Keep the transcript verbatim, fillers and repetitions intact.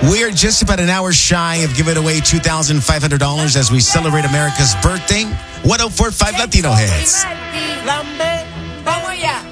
We are just about an hour shy of giving away two thousand five hundred dollars as we celebrate America's birthday. one oh four point five Latino Hits. Vamos allá.